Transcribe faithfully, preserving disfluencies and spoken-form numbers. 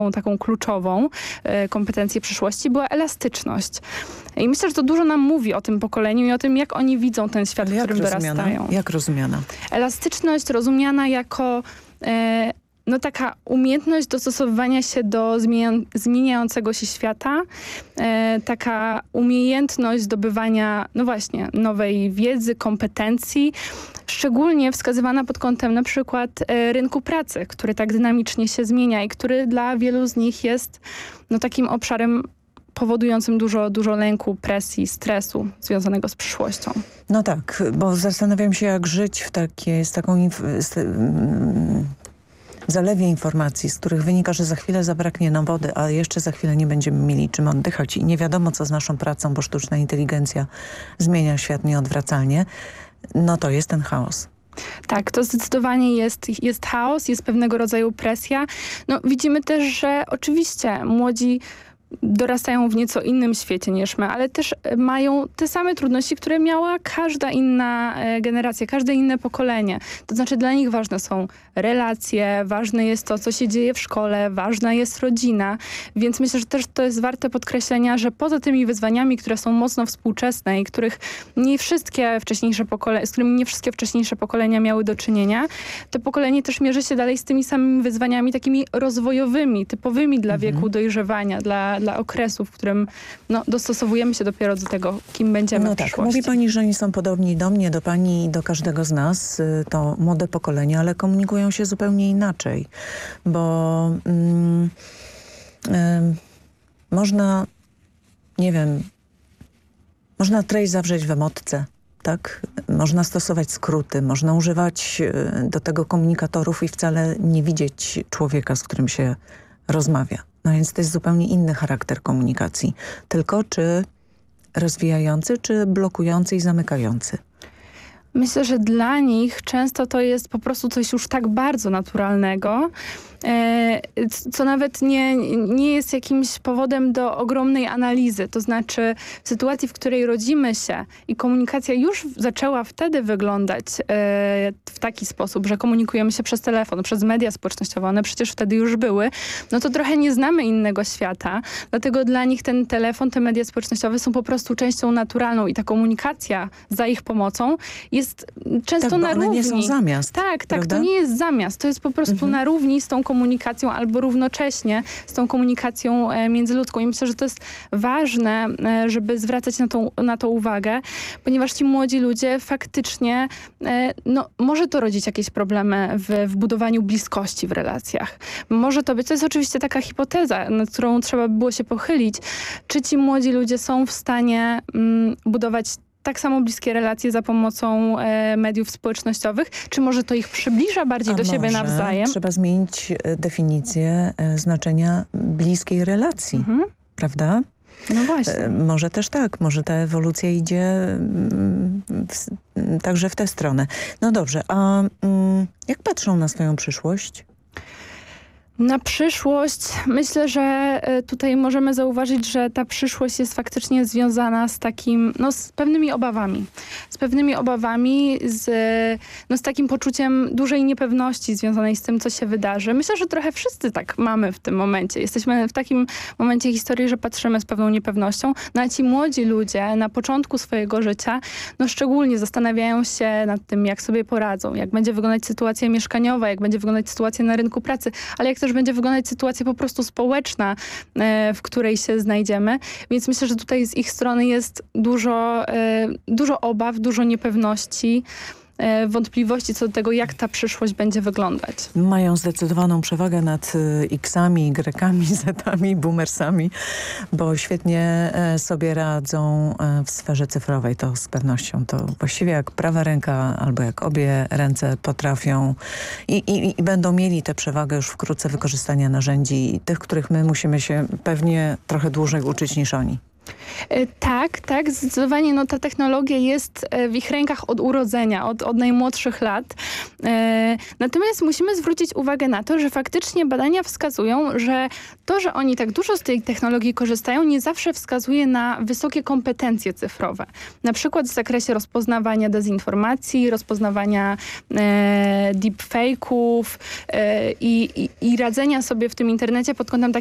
taką kluczową e, kompetencję przyszłości była elastyczność. I myślę, że to dużo nam mówi o tym pokoleniu i o tym, jak oni widzą ten świat, w którym dorastają. Jak rozumiana? Elastyczność rozumiana jako e, no taka umiejętność dostosowywania się do zmienia, zmieniającego się świata, e, taka umiejętność zdobywania, no właśnie, nowej wiedzy, kompetencji, szczególnie wskazywana pod kątem na przykład e, rynku pracy, który tak dynamicznie się zmienia i który dla wielu z nich jest no takim obszarem powodującym dużo, dużo lęku, presji, stresu związanego z przyszłością. No tak, bo zastanawiam się, jak żyć w takiej, z taką inf- z, mm, zalewie informacji, z których wynika, że za chwilę zabraknie nam wody, a jeszcze za chwilę nie będziemy mieli czym oddychać i nie wiadomo, co z naszą pracą, bo sztuczna inteligencja zmienia świat nieodwracalnie. No to jest ten chaos. Tak, to zdecydowanie jest, jest chaos, jest pewnego rodzaju presja. No, widzimy też, że oczywiście młodzi dorastają w nieco innym świecie niż my, ale też mają te same trudności, które miała każda inna generacja, każde inne pokolenie. To znaczy dla nich ważne są relacje, ważne jest to, co się dzieje w szkole, ważna jest rodzina, więc myślę, że też to jest warte podkreślenia, że poza tymi wyzwaniami, które są mocno współczesne i których nie wszystkie wcześniejsze pokolenia, z którymi nie wszystkie wcześniejsze pokolenia miały do czynienia, to pokolenie też mierzy się dalej z tymi samymi wyzwaniami takimi rozwojowymi, typowymi dla mhm. wieku dojrzewania, dla dla okresu, w którym no, dostosowujemy się dopiero do tego, kim będziemy no w tak, przyszłości. Mówi pani, że oni są podobni do mnie, do pani i do każdego z nas. To młode pokolenie, ale komunikują się zupełnie inaczej. Bo mm, y, można, nie wiem, można treść zawrzeć w emotce. Tak? Można stosować skróty, można używać do tego komunikatorów i wcale nie widzieć człowieka, z którym się rozmawia. No więc to jest zupełnie inny charakter komunikacji. Tylko czy rozwijający, czy blokujący i zamykający? Myślę, że dla nich często to jest po prostu coś już tak bardzo naturalnego, co nawet nie, nie jest jakimś powodem do ogromnej analizy. To znaczy w sytuacji, w której rodzimy się i komunikacja już zaczęła wtedy wyglądać w taki sposób, że komunikujemy się przez telefon, przez media społecznościowe, one przecież wtedy już były, no to trochę nie znamy innego świata, dlatego dla nich ten telefon, te media społecznościowe są po prostu częścią naturalną i ta komunikacja za ich pomocą jest często tak, na bo one równi. nie są zamiast. Tak, tak, prawda? to nie jest zamiast, to jest po prostu mhm. na równi z tą komunikacją albo równocześnie z tą komunikacją e, międzyludzką. I myślę, że to jest ważne, e, żeby zwracać na, tą, na to uwagę, ponieważ ci młodzi ludzie faktycznie, e, no, może to rodzić jakieś problemy w, w budowaniu bliskości w relacjach. Może to być, to jest oczywiście taka hipoteza, nad którą trzeba by było się pochylić, czy ci młodzi ludzie są w stanie mm, budować tak samo bliskie relacje za pomocą e, mediów społecznościowych? Czy może to ich przybliża bardziej A do może siebie nawzajem? Trzeba zmienić definicję e, znaczenia bliskiej relacji, mhm. prawda? No właśnie. E, może też tak, może ta ewolucja idzie mm, w, także w tę stronę. No dobrze, a mm, jak patrzą na swoją przyszłość? Na przyszłość myślę, że tutaj możemy zauważyć, że ta przyszłość jest faktycznie związana z takim, no z pewnymi obawami. Z pewnymi obawami, z, no z takim poczuciem dużej niepewności związanej z tym, co się wydarzy. Myślę, że trochę wszyscy tak mamy w tym momencie. Jesteśmy w takim momencie historii, że patrzymy z pewną niepewnością. No a ci młodzi ludzie na początku swojego życia, no szczególnie zastanawiają się nad tym, jak sobie poradzą, jak będzie wyglądać sytuacja mieszkaniowa, jak będzie wyglądać sytuacja na rynku pracy, ale jak też będzie wyglądać sytuacja po prostu społeczna, w której się znajdziemy. Więc myślę, że tutaj z ich strony jest dużo, dużo obaw, dużo niepewności, wątpliwości co do tego, jak ta przyszłość będzie wyglądać. Mają zdecydowaną przewagę nad X-ami, Y-ami, Z-ami, boomersami, bo świetnie sobie radzą w sferze cyfrowej, to z pewnością. To właściwie jak prawa ręka albo jak obie ręce potrafią i, i, i będą mieli tę przewagę już wkrótce wykorzystania narzędzi, tych, których my musimy się pewnie trochę dłużej uczyć niż oni. E, Tak, tak, zdecydowanie no, ta technologia jest e, w ich rękach od urodzenia, od, od najmłodszych lat. E, Natomiast musimy zwrócić uwagę na to, że faktycznie badania wskazują, że to, że oni tak dużo z tej technologii korzystają, nie zawsze wskazuje na wysokie kompetencje cyfrowe. Na przykład w zakresie rozpoznawania dezinformacji, rozpoznawania e, deepfake'ów e, i, i, i radzenia sobie w tym internecie pod kątem